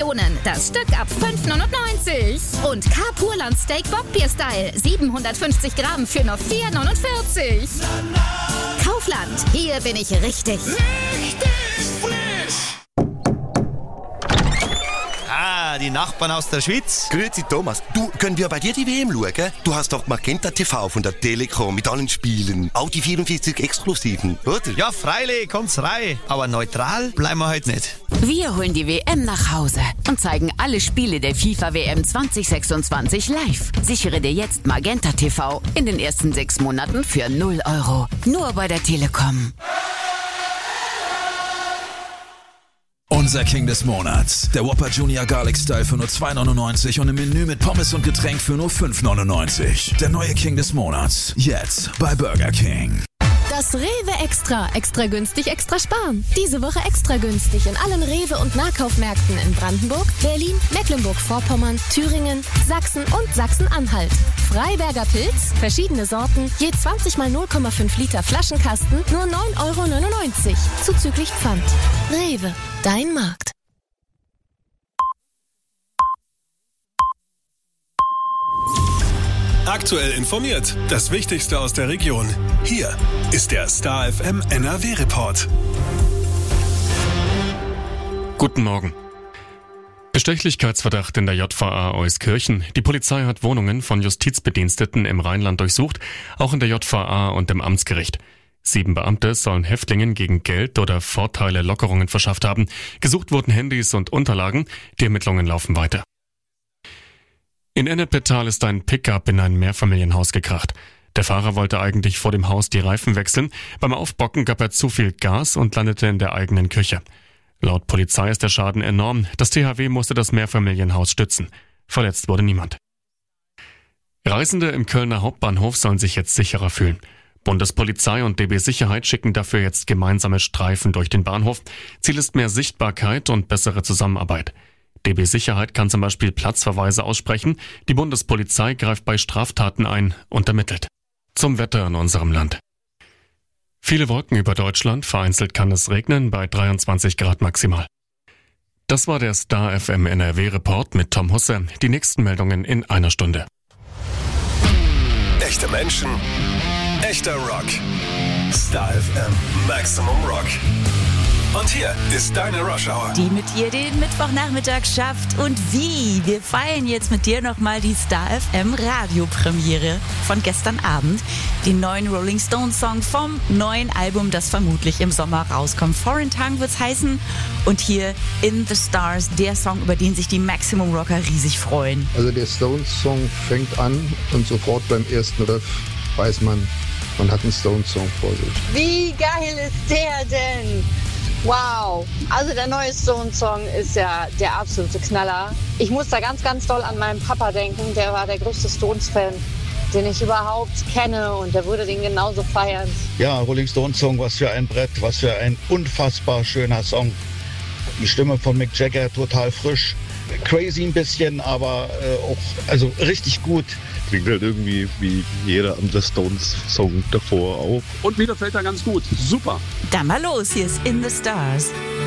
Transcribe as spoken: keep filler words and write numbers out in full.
Bohnen, das Stück ab fünf neunundneunzig. Und K-Purland Steak Bockbier-Style, siebenhundertfünfzig Gramm für nur vier neunundvierzig. Kaufland, hier bin ich richtig. Richtig frisch! Ah, die Nachbarn aus der Schweiz. Grüezi Thomas. Du, können wir bei dir die W M schauen? Du hast doch Magenta T V von der Telekom mit allen Spielen. Auch die vierundvierzig Exklusiven, oder? Ja, freilich, kommt's rein. Aber neutral bleiben wir heute nicht. Wir holen die W M nach Hause und zeigen alle Spiele der FIFA W M zwanzig sechsundzwanzig live. Sichere dir jetzt Magenta T V in den ersten sechs Monaten für null Euro. Nur bei der Telekom. Unser King des Monats. Der Whopper Junior Garlic Style für nur zwei neunundneunzig und im Menü mit Pommes und Getränk für nur fünf neunundneunzig. Der neue King des Monats. Jetzt bei Burger King. Das Rewe Extra. Extra günstig, extra sparen. Diese Woche extra günstig in allen Rewe- und Nahkaufmärkten in Brandenburg, Berlin, Mecklenburg-Vorpommern, Thüringen, Sachsen und Sachsen-Anhalt. Freiberger Pilz, verschiedene Sorten, je zwanzig mal null Komma fünf Liter Flaschenkasten, nur neun Euro neunundneunzig. Zuzüglich Pfand. Rewe, dein Markt. Aktuell informiert. Das Wichtigste aus der Region. Hier ist der Star F M N R W-Report. Guten Morgen. Bestechlichkeitsverdacht in der J V A Euskirchen. Die Polizei hat Wohnungen von Justizbediensteten im Rheinland durchsucht, auch in der J V A und im Amtsgericht. Sieben Beamte sollen Häftlingen gegen Geld oder Vorteile Lockerungen verschafft haben. Gesucht wurden Handys und Unterlagen. Die Ermittlungen laufen weiter. In Ennepetal ist ein Pickup in ein Mehrfamilienhaus gekracht. Der Fahrer wollte eigentlich vor dem Haus die Reifen wechseln. Beim Aufbocken gab er zu viel Gas und landete in der eigenen Küche. Laut Polizei ist der Schaden enorm. Das T H W musste das Mehrfamilienhaus stützen. Verletzt wurde niemand. Reisende im Kölner Hauptbahnhof sollen sich jetzt sicherer fühlen. Bundespolizei und D B Sicherheit schicken dafür jetzt gemeinsame Streifen durch den Bahnhof. Ziel ist mehr Sichtbarkeit und bessere Zusammenarbeit. D B Sicherheit kann zum Beispiel Platzverweise aussprechen. Die Bundespolizei greift bei Straftaten ein und ermittelt. Zum Wetter in unserem Land. Viele Wolken über Deutschland, vereinzelt kann es regnen bei dreiundzwanzig Grad maximal. Das war der Star F M N R W-Report mit Tom Husse. Die nächsten Meldungen in einer Stunde. Echte Menschen, echter Rock. Star F M Maximum Rock. Und hier ist deine Rush Hour. Die mit dir den Mittwochnachmittag schafft. Und wie? Wir feiern jetzt mit dir nochmal die Star F M Radiopremiere von gestern Abend. Den neuen Rolling Stones Song vom neuen Album, das vermutlich im Sommer rauskommt. Foreign Tongue wird's heißen. Und hier In the Stars, der Song, über den sich die Maximum Rocker riesig freuen. Also der Stones Song fängt an und sofort beim ersten Riff weiß man, man hat einen Stones Song vor sich. Wie geil ist der denn? Wow, also der neue Stones-Song ist ja der absolute Knaller. Ich muss da ganz, ganz doll an meinen Papa denken. Der war der größte Stones-Fan, den ich überhaupt kenne, und der würde den genauso feiern. Ja, Rolling Stones Song, was für ein Brett, was für ein unfassbar schöner Song. Die Stimme von Mick Jagger total frisch, crazy ein bisschen, aber äh, auch also richtig gut. Klingt halt irgendwie wie jeder andere Stones-Song davor auch. Und wieder fällt er ganz gut. Super. Dann mal los, hier ist In the Stars.